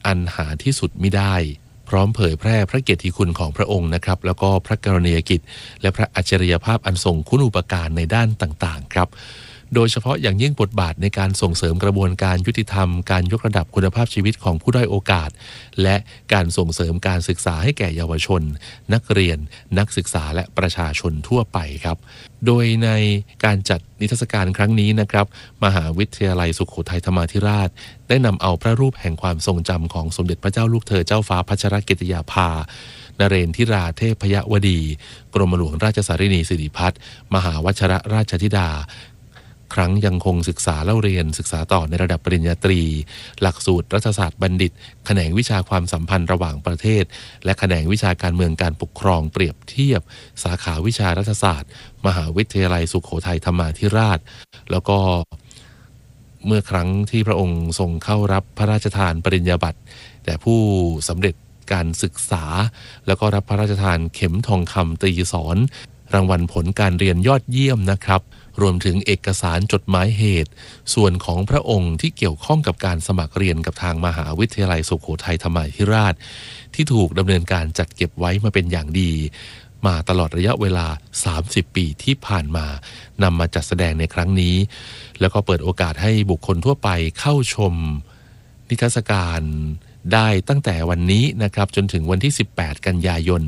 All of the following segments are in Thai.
อันหาที่สุดมิได้พร้อมเผยแพร่พระเกียรติคุณของพระองค์นะครับแล้วก็พระกรณียกิจและพระอัจฉริยภาพอันทรงคุณูปการในด้านต่างๆครับโดยเฉพาะอย่างยิ่งบทบาทในการส่งเสริมกระบวนการยุติธรรมการยกระดับคุณภาพชีวิตของผู้ด้อยโอกาสและการส่งเสริมการศึกษาให้แก่เยาวชนนักเรียนนักศึกษาและประชาชนทั่วไปครับโดยในการจัดนิทรรศการครั้งนี้นะครับมหาวิทยาลัยสุโขทัยธรรมาธิราชได้นำเอาพระรูปแห่งความทรงจำของสมเด็จพระเจ้าลูกเธอเจ้าฟ้าพัชรกิติยาภานเรนทิราเทพยวดีกรมหลวงราชสารินีสิริพัฒน์มหาวชิรราชธิดาครั้งยังคงศึกษาเล่าเรียนศึกษาต่อในระดับปริญญาตรีหลักสูตรรัฐศาสตร์บัณฑิตแขนงวิชาความสัมพันธ์ระหว่างประเทศและแขนงวิชาการเมืองการปกครองเปรียบเทียบสาขาวิชารัฐศาสตร์มหาวิทยาลัยสุโขทัยธรรมาธิราชแล้วก็เมื่อครั้งที่พระองค์ทรงเข้ารับพระราชทานปริญญาบัตรแต่ผู้สำเร็จการศึกษาแล้วก็รับพระราชทานเข็มทองคำตรีสอนรางวัลผลการเรียนยอดเยี่ยมนะครับรวมถึงเอกสารจดหมายเหตุส่วนของพระองค์ที่เกี่ยวข้องกับการสมัครเรียนกับทางมหาวิทยาลัยสุโขทัยธรรมาธิราชที่ถูกดำเนินการจัดเก็บไว้มาเป็นอย่างดีมาตลอดระยะเวลา30ปีที่ผ่านมานำมาจัดแสดงในครั้งนี้แล้วก็เปิดโอกาสให้บุคคลทั่วไปเข้าชมนิทรรศการได้ตั้งแต่วันนี้นะครับจนถึงวันที่18กันยายน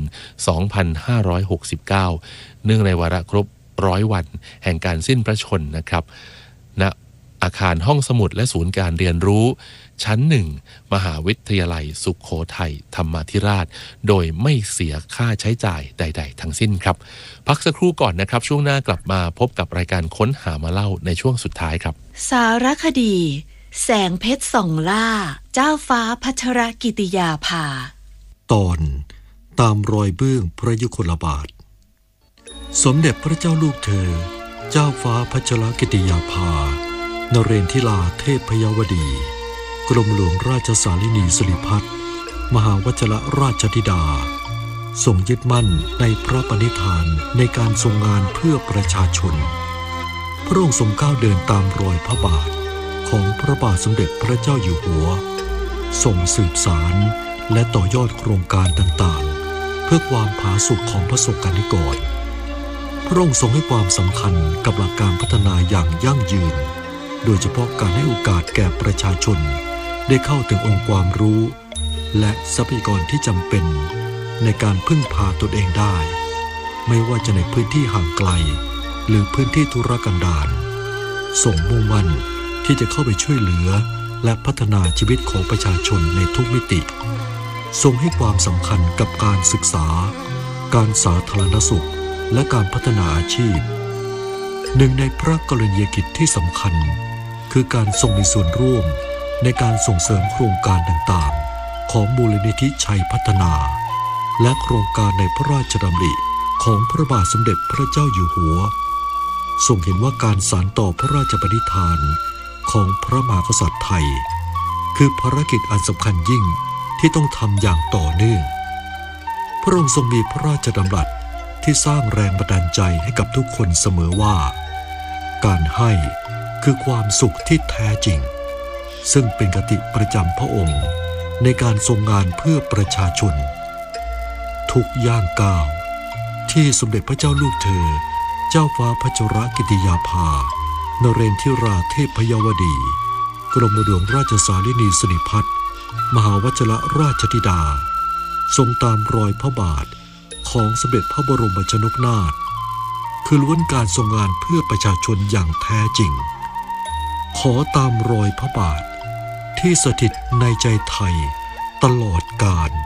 2569เนื่องในวาระครบ100 วันแห่งการสิ้นพระชนนะครับณอาคารห้องสมุดและศูนย์การเรียนรู้ชั้น1มหาวิทยาลัยสุโขทัยธรรมาธิราชโดยไม่เสียค่าใช้จ่ายใดๆทั้งสิ้นครับพักสักครู่ก่อนนะครับช่วงหน้ากลับมาพบกับรายการค้นหามาเล่าในช่วงสุดท้ายครับสารคดีแสงเพชรส่องล่าเจ้าฟ้าพัชรกิติยาภาตอนตามรอยเบื้องพระยุคลบาทสมเด็จพระเจ้าลูกเธอเจ้าฟ้าพัชรกิติยาภานเรนทิราเทพยวดีกรมหลวงราชสารินีสิริพัฒน์มหาวชิรราชธิดาทรงยึดมั่นในพระปณิธานในการทรงงานเพื่อประชาชนพระองค์ทรงก้าวเดินตามรอยพระบาทของพระบาทสมเด็จพระเจ้าอยู่หัวทรงสืบสารและต่อยอดโครงการต่างๆเพื่อความผาสุกของพระสงฆ์นิกรพระองค์ทรงให้ความสำคัญกับหลักการพัฒนาอย่างยั่งยืนโดยเฉพาะการให้โอกาสแก่ประชาชนได้เข้าถึงองค์ความรู้และทรัพยากรที่จำเป็นในการพึ่งพาตนเองได้ไม่ว่าจะในพื้นที่ห่างไกลหรือพื้นที่ทุรกันดารทรงมุ่งมั่นที่จะเข้าไปช่วยเหลือและพัฒนาชีวิตของประชาชนในทุกมิติทรงให้ความสำคัญกับการศึกษาการสาธารณสุขและการพัฒนาอาชีพหนึ่งในพระกรณียกิจที่สำคัญคือการทรงมีส่วนร่วมในการส่งเสริมโครงการต่างๆของมูลนิธิชัยพัฒนาและโครงการในพระราชดำริของพระบาทสมเด็จพระเจ้าอยู่หัวทรงเห็นว่าการสานต่อพระราชปณิธานของพระมหากษัตริย์ไทยคือภารกิจอันสำคัญยิ่งที่ต้องทำอย่างต่อเนื่องพระองค์ทรงมีพระราชดำรัสที่สร้างแรงบันดาลใจให้กับทุกคนเสมอว่าการให้คือความสุขที่แท้จริงซึ่งเป็นคติประจำพระองค์ในการทรงงานเพื่อประชาชนทุกย่างก้าวที่สมเด็จพระเจ้าลูกเธอเจ้าฟ้าพัชรกิติยาภานเรนทิราเทพยวดีกรมหลวงราชสารินีสิริพัฒน์มหาวชิรราชธิดาทรงตามรอยพระบาทของสมเด็จพระบรมชนกนาถคือล้วนการทรงงานเพื่อประชาชนอย่างแท้จริงขอตามรอยพระบาทที่สถิตในใจไทยตลอดกาล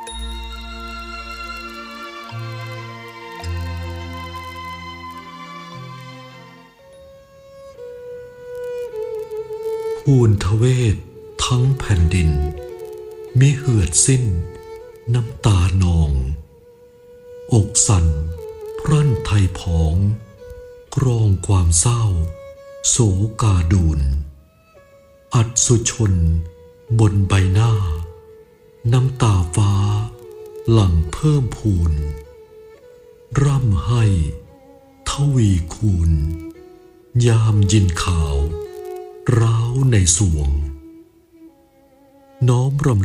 ภูนทเวศทั้งแผ่นดินมิเหือดสิ้นน้ำตานองอกสั่นพรั่นไทยผองกรองความเศร้าโศกาดูนอัศชนบนใบหน้าน้ำตาฟ้าหลั่งเพิ่มพูนร่ำให้ทวีคูณยามยินข่าวร้าวในสวงน้อมรำ